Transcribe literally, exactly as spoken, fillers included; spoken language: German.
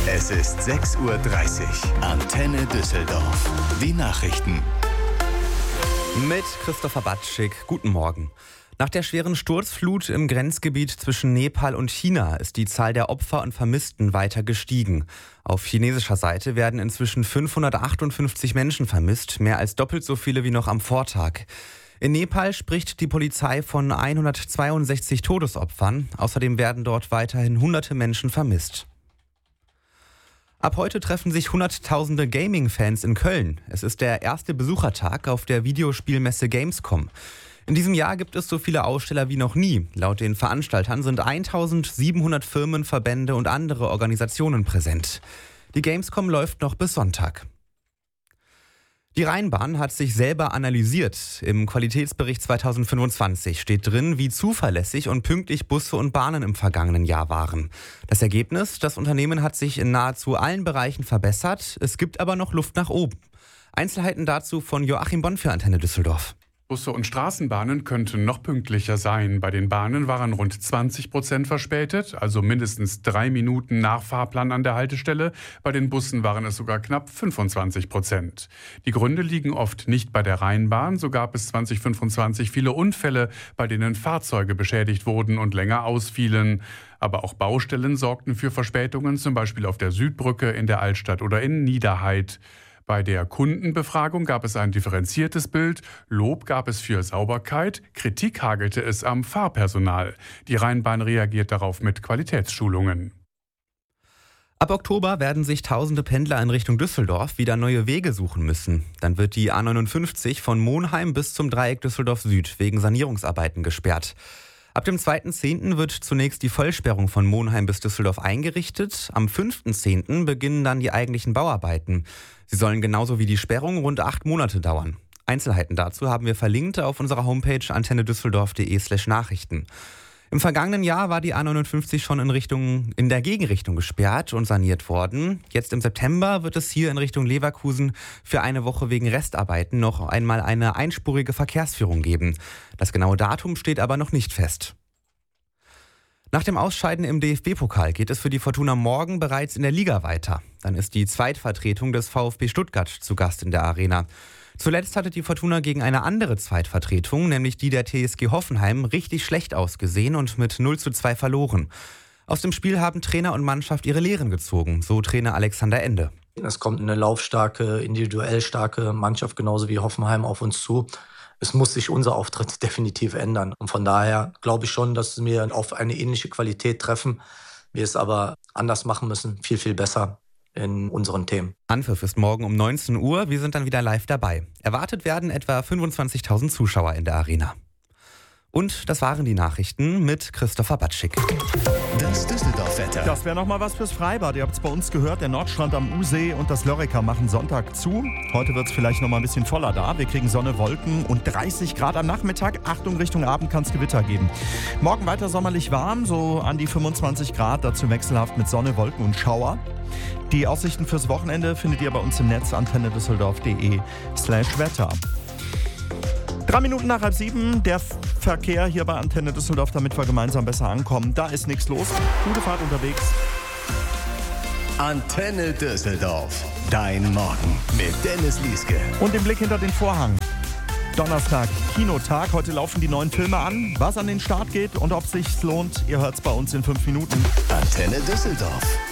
Es ist sechs Uhr dreißig. Antenne Düsseldorf. Die Nachrichten. Mit Christopher Batschik. Guten Morgen. Nach der schweren Sturzflut im Grenzgebiet zwischen Nepal und China ist die Zahl der Opfer und Vermissten weiter gestiegen. Auf chinesischer Seite werden inzwischen fünfhundertachtundfünfzig Menschen vermisst, mehr als doppelt so viele wie noch am Vortag. In Nepal spricht die Polizei von hundertzweiundsechzig Todesopfern. Außerdem werden dort weiterhin hunderte Menschen vermisst. Ab heute treffen sich hunderttausende Gaming-Fans in Köln. Es ist der erste Besuchertag auf der Videospielmesse Gamescom. In diesem Jahr gibt es so viele Aussteller wie noch nie. Laut den Veranstaltern sind eintausendsiebenhundert Firmen, Verbände und andere Organisationen präsent. Die Gamescom läuft noch bis Sonntag. Die Rheinbahn hat sich selber analysiert. Im Qualitätsbericht zweitausendfünfundzwanzig steht drin, wie zuverlässig und pünktlich Busse und Bahnen im vergangenen Jahr waren. Das Ergebnis: Das Unternehmen hat sich in nahezu allen Bereichen verbessert. Es gibt aber noch Luft nach oben. Einzelheiten dazu von Joachim Bonn für Antenne Düsseldorf. Busse und Straßenbahnen könnten noch pünktlicher sein. Bei den Bahnen waren rund zwanzig Prozent verspätet, also mindestens drei Minuten nach Fahrplan an der Haltestelle. Bei den Bussen waren es sogar knapp fünfundzwanzig Prozent. Die Gründe liegen oft nicht bei der Rheinbahn. So gab es zweitausendfünfundzwanzig viele Unfälle, bei denen Fahrzeuge beschädigt wurden und länger ausfielen. Aber auch Baustellen sorgten für Verspätungen, zum Beispiel auf der Südbrücke, in der Altstadt oder in Niederheid. Bei der Kundenbefragung gab es ein differenziertes Bild. Lob gab es für Sauberkeit, Kritik hagelte es am Fahrpersonal. Die Rheinbahn reagiert darauf mit Qualitätsschulungen. Ab Oktober werden sich tausende Pendler in Richtung Düsseldorf wieder neue Wege suchen müssen. Dann wird die A neunundfünfzig von Monheim bis zum Dreieck Düsseldorf Süd wegen Sanierungsarbeiten gesperrt. Ab dem zweiten zehnten wird zunächst die Vollsperrung von Monheim bis Düsseldorf eingerichtet. Am fünften zehnten beginnen dann die eigentlichen Bauarbeiten. Sie sollen genauso wie die Sperrung rund acht Monate dauern. Einzelheiten dazu haben wir verlinkt auf unserer Homepage antennedüsseldorf.de slash Nachrichten. Im vergangenen Jahr war die A neunundfünfzig schon in Richtung, in der Gegenrichtung gesperrt und saniert worden. Jetzt im September wird es hier in Richtung Leverkusen für eine Woche wegen Restarbeiten noch einmal eine einspurige Verkehrsführung geben. Das genaue Datum steht aber noch nicht fest. Nach dem Ausscheiden im D F B-Pokal geht es für die Fortuna morgen bereits in der Liga weiter. Dann ist die Zweitvertretung des VfB Stuttgart zu Gast in der Arena. Zuletzt hatte die Fortuna gegen eine andere Zweitvertretung, nämlich die der T S G Hoffenheim, richtig schlecht ausgesehen und mit null zu zwei verloren. Aus dem Spiel haben Trainer und Mannschaft ihre Lehren gezogen, so Trainer Alexander Ende. Es kommt eine laufstarke, individuell starke Mannschaft genauso wie Hoffenheim auf uns zu. Es muss sich unser Auftritt definitiv ändern. Und von daher glaube ich schon, dass wir auf eine ähnliche Qualität treffen. Wir es aber anders machen müssen, viel, viel besser in unseren Themen. Anpfiff ist morgen um neunzehn Uhr. Wir sind dann wieder live dabei. Erwartet werden etwa fünfundzwanzigtausend Zuschauer in der Arena. Und das waren die Nachrichten mit Christopher Batschik. Das Düsseldorf-Wetter. Das wäre nochmal was fürs Freibad. Ihr habt es bei uns gehört, der Nordstrand am Ursee und das Lörrecker machen Sonntag zu. Heute wird es vielleicht nochmal ein bisschen voller da. Wir kriegen Sonne, Wolken und dreißig Grad am Nachmittag. Achtung, Richtung Abend kann es Gewitter geben. Morgen weiter sommerlich warm, so an die fünfundzwanzig Grad. Dazu wechselhaft mit Sonne, Wolken und Schauer. Die Aussichten fürs Wochenende findet ihr bei uns im Netz antennedüsseldorf.de slash Wetter. Drei Minuten nach halb sieben, der Verkehr hier bei Antenne Düsseldorf, damit wir gemeinsam besser ankommen. Da ist nichts los. Gute Fahrt unterwegs. Antenne Düsseldorf. Dein Morgen mit Dennis Lieske. Und den Blick hinter den Vorhang. Donnerstag, Kinotag. Heute laufen die neuen Filme an. Was an den Start geht und ob es sich lohnt, ihr hört es bei uns in fünf Minuten. Antenne Düsseldorf.